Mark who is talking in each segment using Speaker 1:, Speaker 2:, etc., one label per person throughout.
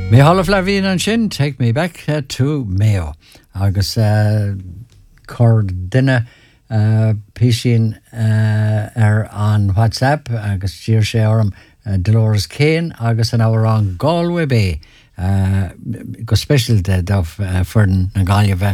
Speaker 1: Me Hall of Lavine and Shin, take me back to Mayo. Agus cord dinner pishin on WhatsApp. Agus cheer share Dolores Kane. Agus an hour on Galway Bay. Go special dead of Ferdin and Galway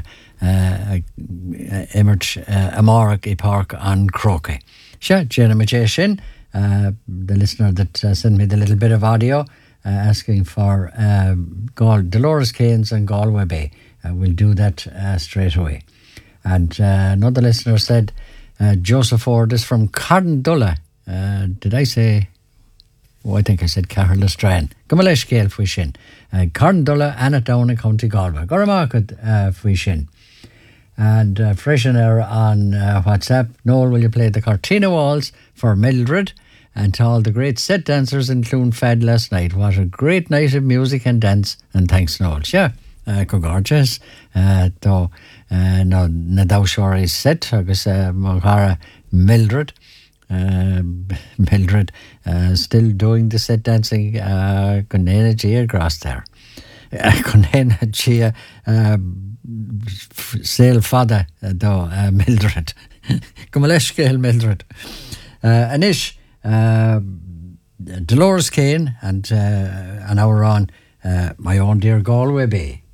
Speaker 1: emerge Amark a park on Croquet. Sure, Jenna Majeshin, the listener that sent me the little bit of audio. Asking for Dolores Kane's and Galway Bay. We'll do that straight away. And another listener said, Joseph Ford is from Carndulla. Did I say? Oh, I think I said Carlastrain. Gumalesh Gale Fwishin. Carndulla, Anatown in County Galway. Goramarket Fwishin. And freshener on WhatsApp. Noel, will you play the Cortina Waltz for Mildred? And to all the great set dancers, including Fad last night. What a great night of music and dance. And thanks, Noel. Sure, gorgeous. Though, no, Nadao is set. Agus Mohara Mildred. Mildred still doing the set dancing. Gunena Gia Grass there. Gunena Gia Sale Fada, though, Mildred. Gumaleshkel Mildred. Anish. Dolores Kane and an hour on my own dear Galway Bay.